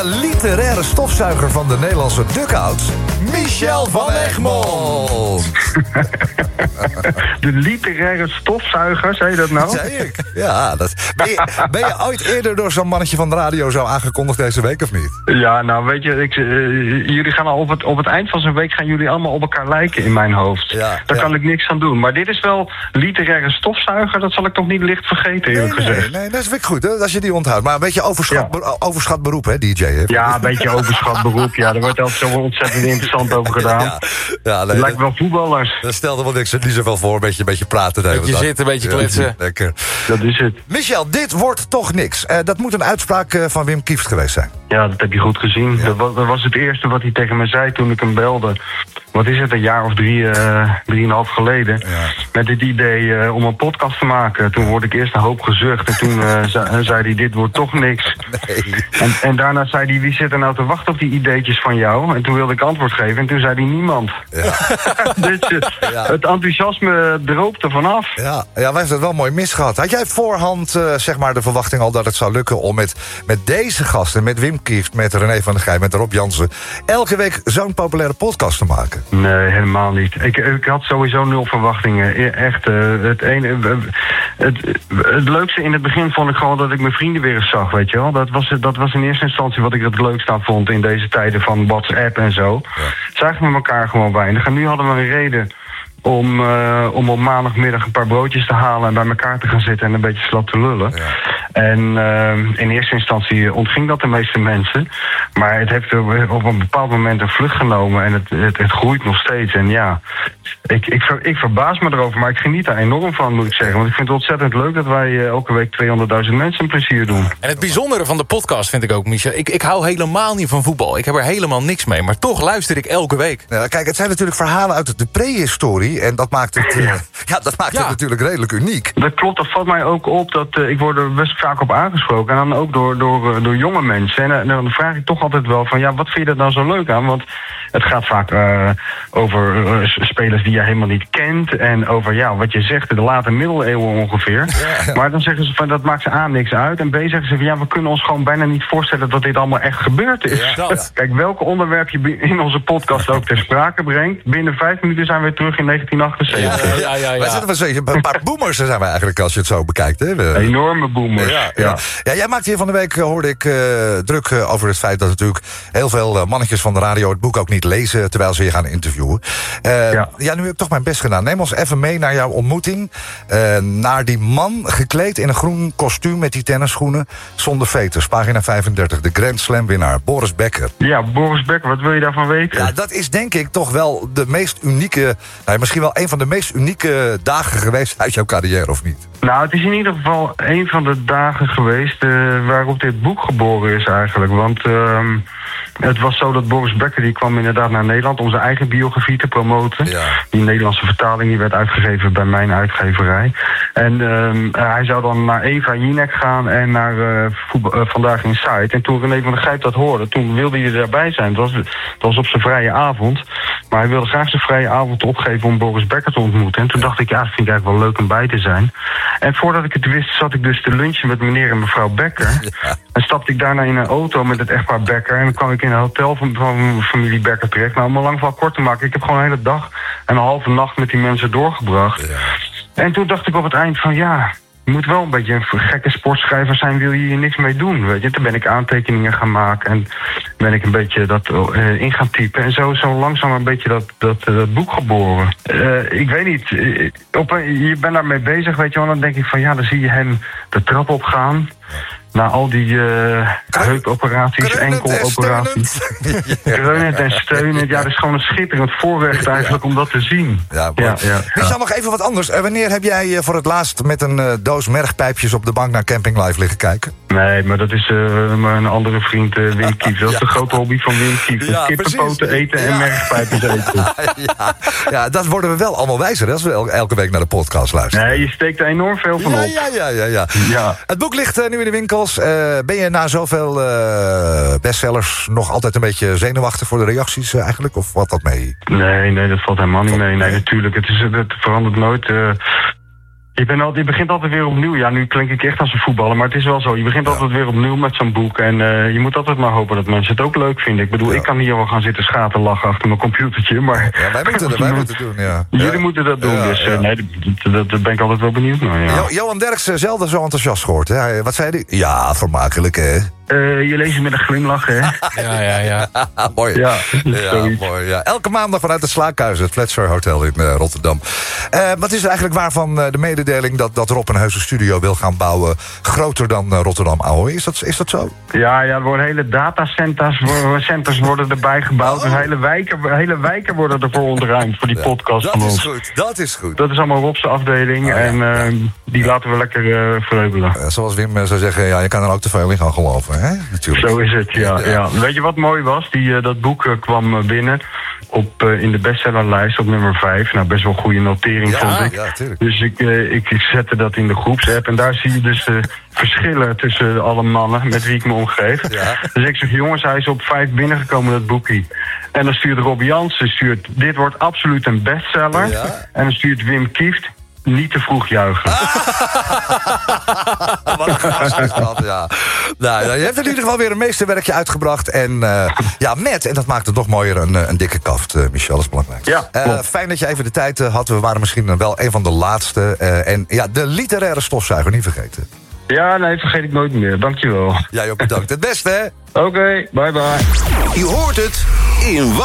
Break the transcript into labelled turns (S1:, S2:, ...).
S1: Literaire stofzuiger van de Nederlandse Duckouts, Michel van Egmond.
S2: De literaire stofzuiger, zei je dat nou?
S1: Zei ik. Ja, ben je ooit eerder door zo'n mannetje van de radio zo aangekondigd deze week, of niet?
S2: Ja, nou weet je, jullie gaan al op het eind van zo'n week gaan jullie allemaal op elkaar lijken in mijn hoofd.
S1: Ja,
S2: Daar kan ik niks aan doen. Maar dit is wel literaire stofzuiger, dat zal ik toch niet licht vergeten, eerlijk gezegd.
S1: Nee, dat is weer goed, hè, als je die onthoudt. Maar een beetje overschat beroep, hè, DJ? Hè?
S2: Ja, een beetje overschat beroep. Ja, daar wordt altijd zo ontzettend interessant over gedaan.
S1: Ja,
S2: het lijkt wel voetballers.
S1: Dat stelde wel niks, niet zoveel voor, een beetje praten.
S3: Beetje zitten, een beetje kletsen.
S1: Lekker.
S2: Dat is het.
S1: Michel, dit wordt toch niks. Dat moet een uitspraak van Wim Kieft geweest zijn.
S2: Ja, dat heb je goed gezien. Ja. Dat was het eerste wat hij tegen me zei toen ik hem belde. Wat is het, een jaar of 3,5 geleden. Ja. Met het idee om een podcast te maken. Toen hoorde ik eerst een hoop gezucht. En toen zei hij, dit wordt toch niks.
S1: Nee.
S2: En daarna zei hij, wie zit er nou te wachten op die ideetjes van jou? En toen wilde ik antwoord geven. En toen zei hij, niemand. Ja. Dus het enthousiasme droop er vanaf.
S1: Ja, wij hebben het wel mooi misgehad. Had jij voorhand zeg maar de verwachting al dat het zou lukken om met deze gasten, met Wim Kieft, met René van der Gijp, met Rob Jansen, elke week zo'n populaire podcast te maken?
S2: Nee, helemaal niet. Ik had sowieso 0 verwachtingen. Echt, het leukste in het begin vond ik gewoon dat ik mijn vrienden weer eens zag, weet je wel. Dat was in eerste instantie wat ik het leukst aan vond in deze tijden van WhatsApp en zo. Ja. Zagen we elkaar gewoon weinig. En nu hadden we een reden om op maandagmiddag een paar broodjes te halen en bij elkaar te gaan zitten en een beetje slap te lullen. Ja. En in eerste instantie ontging dat de meeste mensen. Maar het heeft op een bepaald moment een vlucht genomen en het groeit nog steeds. En ja, ik verbaas me erover, maar ik geniet daar enorm van, moet ik zeggen. Want ik vind het ontzettend leuk dat wij elke week 200.000 mensen een plezier doen.
S3: En het bijzondere van de podcast vind ik ook, Michel. Ik hou helemaal niet van voetbal. Ik heb er helemaal niks mee. Maar toch luister ik elke week.
S1: Ja, kijk, het zijn natuurlijk verhalen uit de prehistorie. En dat maakt het, het natuurlijk redelijk uniek.
S2: Dat klopt, dat valt mij ook op. Dat ik word er best vaak op aangesproken. En dan ook door jonge mensen. En dan vraag ik toch altijd wel van, ja, wat vind je er dan zo leuk aan? Want het gaat vaak over spelers die je helemaal niet kent. En over, ja, wat je zegt, de late middeleeuwen ongeveer. Ja. Maar dan zeggen ze van, dat maakt ze A, niks uit. En B, zeggen ze van, ja, we kunnen ons gewoon bijna niet voorstellen dat dit allemaal echt gebeurd is. Ja. Kijk, welke onderwerp je in onze podcast ook ter sprake brengt. Binnen 5 minuten zijn we terug in 1978.
S1: Ja. Wij zitten een paar boomers zijn we eigenlijk, als je het zo bekijkt. Hè?
S2: Enorme boomers.
S1: Ja, jij maakt hier van de week, hoorde ik, druk over het feit dat natuurlijk heel veel mannetjes van de radio het boek ook niet lezen terwijl ze je gaan interviewen. Nu heb ik toch mijn best gedaan. Neem ons even mee naar jouw ontmoeting. Naar die man gekleed in een groen kostuum met die tennisschoenen zonder veters. Pagina 35, de Grand Slam winnaar, Boris Becker.
S2: Ja, Boris Becker, wat wil je daarvan weten?
S1: Ja, dat is denk ik toch wel de meest unieke, misschien wel een van de meest unieke dagen geweest uit jouw carrière, of niet?
S2: Nou, het is in ieder geval een van de dagen geweest waarop dit boek geboren is eigenlijk. Want het was zo dat Boris Becker die kwam inderdaad naar Nederland om zijn eigen biografie te promoten. Ja. Die Nederlandse vertaling die werd uitgegeven bij mijn uitgeverij. En hij zou dan naar Eva Jinek gaan en naar Vandaag Inside. En toen René van der Gijp dat hoorde, toen wilde hij erbij zijn. Het was op zijn vrije avond. Maar hij wilde graag zijn vrije avond opgeven om Boris Becker te ontmoeten. En toen dacht ik, ja, dat vind ik eigenlijk wel leuk om bij te zijn. En voordat ik het wist, zat ik dus te lunchen met meneer en mevrouw Becker. Ja. En stapte ik daarna in een auto met het echtpaar Becker. En dan kwam ik in een hotel van familie Becker terecht. Nou, om een lang verhaal kort te maken, ik heb gewoon een hele dag en een halve nacht met die mensen doorgebracht. Ja. En toen dacht ik op het eind van, ja, je moet wel een beetje een gekke sportschrijver zijn, wil je hier niks mee doen, weet je. Toen ben ik aantekeningen gaan maken en ben ik een beetje dat in gaan typen. En zo langzaam een beetje dat boek geboren. Ik weet niet, je bent daarmee bezig, weet je wel. Dan denk ik van, ja, dan zie je hem de trap op gaan. Na al die heupoperaties, enkeloperaties. Kreunend en steunend. Ja, dat is gewoon een schitterend voorrecht eigenlijk om dat te zien. Ja.
S1: Michel, nog even wat anders. Wanneer heb jij voor het laatst met een doos mergpijpjes op de bank naar Camping Live liggen kijken?
S2: Nee, maar dat is een andere vriend, Wim Kieft. Dat is de grote hobby van Wim Kieft. Ja, kippenpoten eten en mergpijpjes eten.
S1: Ja, dat worden we wel allemaal wijzer als we elke week naar de podcast luisteren.
S2: Nee, je steekt er enorm veel van op.
S1: Ja. Het boek ligt nu in de winkel. Ben je na zoveel bestsellers nog altijd een beetje zenuwachtig voor de reacties eigenlijk? Of valt dat mee?
S2: Nee, dat valt helemaal niet mee. Nee, natuurlijk. Het verandert nooit. Je begint altijd weer opnieuw. Ja, nu klink ik echt als een voetballer, maar het is wel zo. Je begint altijd weer opnieuw met zo'n boek. En je moet altijd maar hopen dat mensen het ook leuk vinden. Ik bedoel, ik kan hier wel gaan zitten schaterlachen achter mijn computertje, maar...
S1: Ja, wij moeten doen, ja.
S2: Jullie moeten dat doen, nee, daar ben ik altijd wel benieuwd naar, ja.
S1: Johan Derksen, zelden zo enthousiast gehoord, hè? Wat zei hij? Ja, vermakelijk, hè?
S2: Je leest het met een glimlach, hè?
S3: Ja.
S1: Mooi.
S2: Ja,
S1: mooi. Ja. Elke maandag vanuit het Slaakhuis, het Fletcher Hotel in Rotterdam. Wat is er eigenlijk waar van de mededeling dat Rob een heuse studio wil gaan bouwen groter dan Rotterdam Ahoy? Is dat zo?
S2: Ja, er worden hele datacenters worden erbij gebouwd. Dus hele wijken worden ervoor ontruimd voor die podcast van ons.
S1: Dat is goed.
S2: Dat is allemaal Rob's afdeling en die laten we lekker vreugelen.
S1: Zoals Wim zou zeggen, je kan er ook te veel in gaan geloven, hè? Natuurlijk.
S2: Zo is het, ja. Weet je wat mooi was? Dat boek kwam binnen in de bestsellerlijst op nummer 5. Nou, best wel een goede notering, vond ik.
S1: Ja, tuurlijk.
S2: Dus ik zette dat in de groepsapp. En daar zie je dus de verschillen tussen alle mannen met wie ik me omgeef. Ja. Dus ik zeg, jongens, hij is op 5 binnengekomen, dat boekie. En dan stuurt Rob Jansen, dit wordt absoluut een bestseller. Ja. En dan stuurt Wim Kieft, niet te vroeg juichen.
S1: Wat een gast is dat, ja. Nou, je hebt in ieder geval weer een meesterwerkje uitgebracht. En en dat maakt het nog mooier, een dikke kaft, Michel, dat is belangrijk.
S2: Ja,
S1: fijn dat je even de tijd had. We waren misschien wel een van de laatste. De literaire stofzuiger, niet vergeten.
S2: Ja, nee, vergeet ik nooit meer. Dankjewel.
S1: Jij ook bedankt. Het beste, hè?
S2: Oké, bye bye.
S4: Je hoort het in